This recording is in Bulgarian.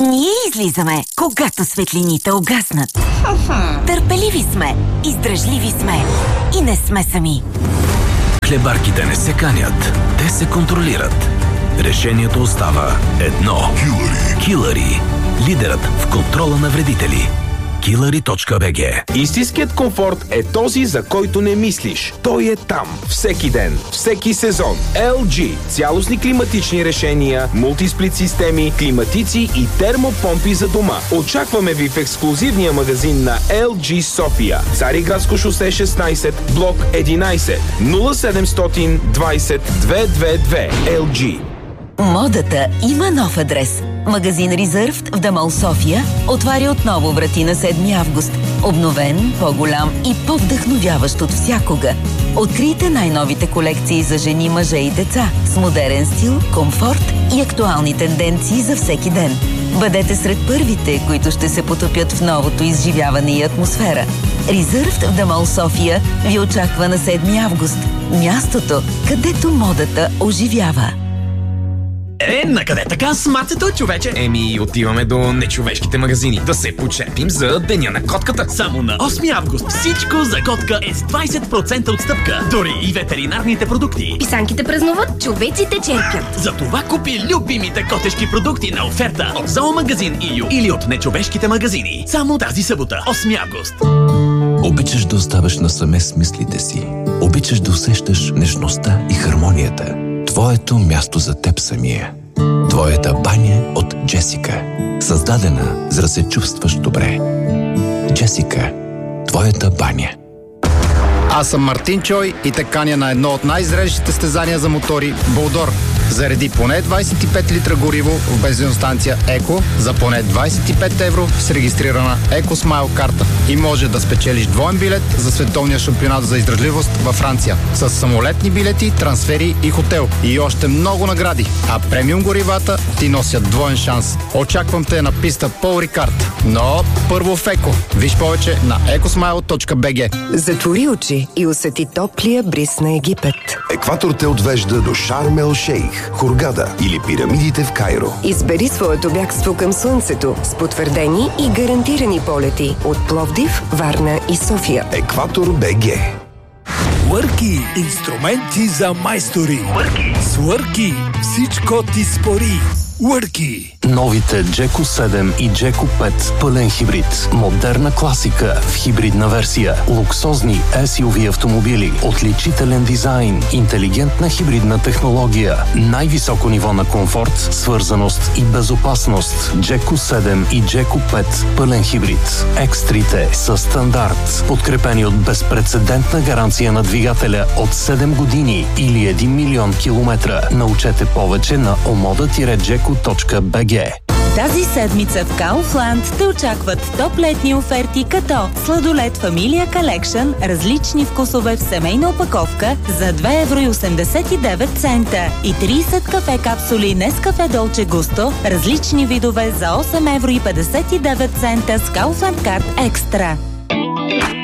Ние излизаме, когато светлините угаснат. Търпеливи сме, издръжливи сме и не сме сами. Хлебарките не се канят, те се контролират. Решението остава едно. Килъри. Лидерът в контрола на вредители. Killery.bg. Истинският комфорт е този, за който не мислиш. Той е там. Всеки ден, всеки сезон. LG. Цялостни климатични решения, мултисплит системи, климатици и термопомпи за дома. Очакваме ви в ексклузивния магазин на LG София. Цариградско шосе 16, блок 11, 0720 222. LG. Модата има нов адрес. Магазин Reserved в Дамол София отваря отново врати на 7 август. Обновен, по-голям и по-вдъхновяващ от всякога. Открийте най-новите колекции за жени, мъже и деца с модерен стил, комфорт и актуални тенденции за всеки ден. Бъдете сред първите, които ще се потопят в новото изживяване и атмосфера. Reserved в Дамол София ви очаква на 7 август. Мястото, където модата оживява. Накъде така с мацето, човече? Отиваме до нечовешките магазини. Да се почепим за Деня на котката. Само на 8 август всичко за котка е с 20% отстъпка. Дори и ветеринарните продукти. Писанките празнуват, човеците черпят. Затова купи любимите котешки продукти на оферта от зоомагазин ИЮ или от нечовешките магазини. Само тази събота, 8 август. Обичаш да оставаш насаме с мислите си. Обичаш да усещаш нежността и хармонията. Твоето място за теб самия. Твоята баня от Джесика. Създадена, за да се чувстваш добре. Джесика. Твоята баня. Аз съм Мартин Чой и те каня на едно от най-зрелищите състезания за мотори – Болдор. Зареди поне 25 литра гориво в бензиностанция Еко за поне 25 евро с регистрирана Еко Смайл карта. И може да спечелиш двоен билет за световния шампионат за издръжливост във Франция. С самолетни билети, трансфери и хотел. И още много награди. А премиум горивата ти носят двоен шанс. Очаквам те на писта Пол Рикард. Но първо в Еко. Виж повече на ecosmile.bg. Затвори очи и усети топлия бриз на Египет. Екватор те отвежда до Шарм ел Шейх, Хургада или пирамидите в Кайро. Избери своето бягство към слънцето с потвърдени и гарантирани полети от Пловдив, Варна и София. Екватор БГ. Върки – инструменти за майстори. С Върки всичко ти спори. Върки. Новите Джеко 7 и Джеко 5 пълен хибрид. Модерна класика в хибридна версия. Луксозни SUV автомобили. Отличителен дизайн. Интелигентна хибридна технология. Най-високо ниво на комфорт, свързаност и безопасност. Джеко 7 и Джеко 5 пълен хибрид. Екстрите са стандарт. Подкрепени от безпрецедентна гаранция на двигателя от 7 години или 1 милион километра. Научете повече на omoda-jeco.bg. Тази седмица в Kaufland те очакват топ летни оферти като сладолед Familia Collection, различни вкусове в семейна опаковка за 2,89 евро и 30 кафе капсули Nescafé Dolce Gusto, различни видове за 8,59 евро с Kaufland Card Extra.